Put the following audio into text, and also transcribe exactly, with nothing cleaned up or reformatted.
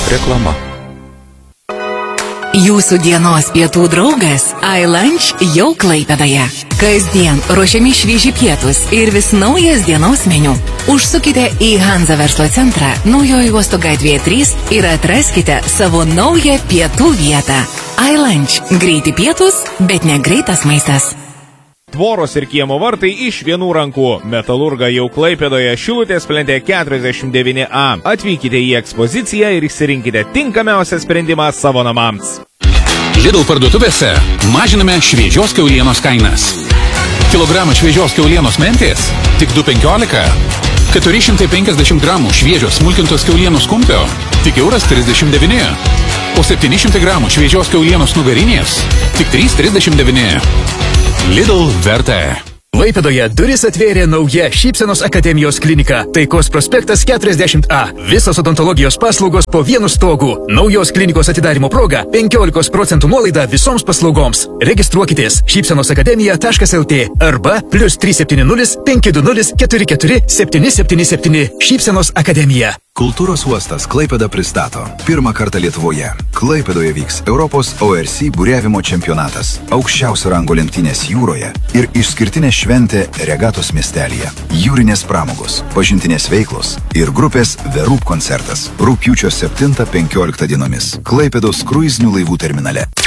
Reklama. Jūsų dienos pietų draugas iLunch jau Klaipėdoje. Kasdien ruošiami švieži pietus ir vis naujas dienos meniu. Užsukite į Hanza verslo centrą Naujojo uosto gatvėje trys ir atraskite savo naują pietų vietą. iLunch. Greiti pietus, bet ne greitas maistas. Tvoros ir kiemo vartai iš vienų rankų. Metalurga jau Klaipėdoje, Šilutės plente keturiasdešimt devyni A. Atvykite į ekspoziciją ir išsirinkite tinkamiausią sprendimą savo namams. Lidl parduotuvėse mažiname šviežios kiaulienos kainas. Kilogramą šviežios kiaulienos mentės tik du penkiolika. keturi šimtai penkiasdešimt gramų šviežios smulkintos kiaulienos kumpio tik euras trisdešimt devyni. O septyni šimtai gramų šviežios kiaulienos nugarinės tik trys trisdešimt devyni. Lidl verta. Klaipėdoje duris atvėrė nauja Šypsenos akademijos klinika. Taikos prospektas keturiasdešimt A. Visos odontologijos paslaugos po vienu stogu. Naujos klinikos atidarimo proga penkiolikos procentų nuolaida visoms paslaugoms. Registruokitės šypsenos akademija taškas lt arba plius trys septyni nulis penki du nulis keturi keturi septyni septyni septyni. Šypsenos akademija. Kultūros uostas Klaipėda pristato. Pirmą kartą Lietuvoje. Klaipėdoje vyks Europos O R C buriavimo čempionatas. Aukščiausio rango lenktynės jūroje ir išskirtinė šventė regatos miestelyje. Jūrinės pramogos, pažintinės veiklos ir grupės The Roop koncertas. Rugpjūčio septintą penkioliktą dienomis. Klaipėdos kruizinių laivų terminale.